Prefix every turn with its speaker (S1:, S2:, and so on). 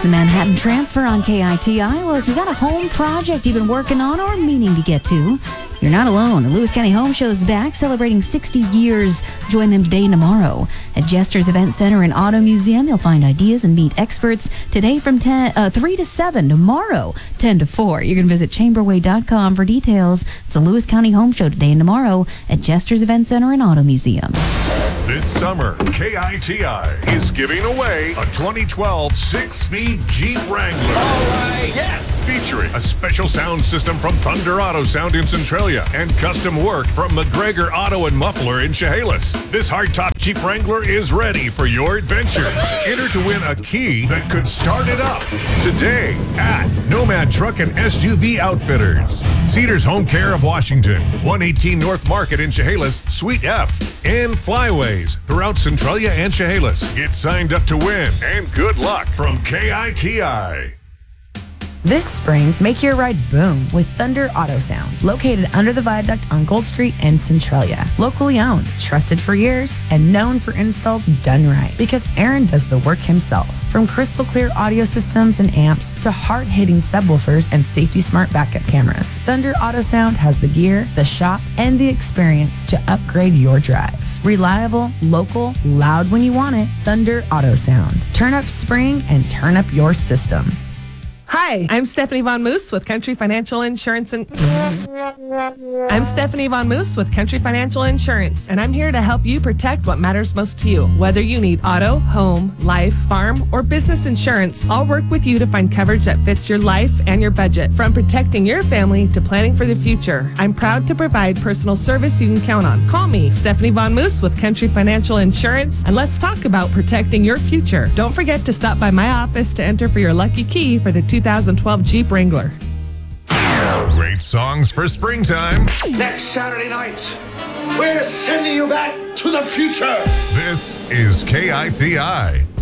S1: the Manhattan Transfer on KITI. Well, if you got a home project you've been working on or meaning to get to, you're not alone. The Lewis County Home Show is back, celebrating 60 years. Join them today and tomorrow at Jester's Event Center and Auto Museum. You'll find ideas and meet experts today from 3 to 7, tomorrow 10 to 4. You can visit chamberway.com for details. It's the Lewis County Home Show today and tomorrow at Jester's Event Center and Auto Museum.
S2: This summer, KITI is giving away a 2012 6-speed Jeep Wrangler.
S3: All right, yes!
S2: Featuring a special sound system from Thunder Auto Sound in Centralia and custom work from McGregor Auto and Muffler in Chehalis. This hardtop Jeep Wrangler is ready for your adventure. Enter to win a key that could start it up today at Nomad Truck and SUV Outfitters. Cedars Home Care of Washington, 118 North Market in Chehalis, Suite F, and Flyways throughout Centralia and Chehalis. Get signed up to win, and good luck from KITI.
S4: This spring, make your ride boom with Thunder Auto Sound, located under the viaduct on Gold Street in Centralia. Locally owned, trusted for years, and known for installs done right, because Aaron does the work himself. From crystal clear audio systems and amps to hard-hitting subwoofers and safety-smart backup cameras, Thunder Auto Sound has the gear, the shop, and the experience to upgrade your drive. Reliable, local, loud when you want it, Thunder Auto Sound. Turn up spring and turn up your system.
S5: Hi, I'm Stephanie Von Moose with Country Financial Insurance I'm Stephanie Von Moose with Country Financial Insurance, and I'm here to help you protect what matters most to you. Whether you need auto, home, life, farm, or business insurance, I'll work with you to find coverage that fits your life and your budget. From protecting your family to planning for the future, I'm proud to provide personal service you can count on. Call me, Stephanie Von Moose with Country Financial Insurance, and let's talk about protecting your future. Don't forget to stop by my office to enter for your lucky key for the 2012 Jeep Wrangler.
S2: Great songs for springtime.
S3: Next Saturday night, we're sending you back to the future.
S2: This is KITI.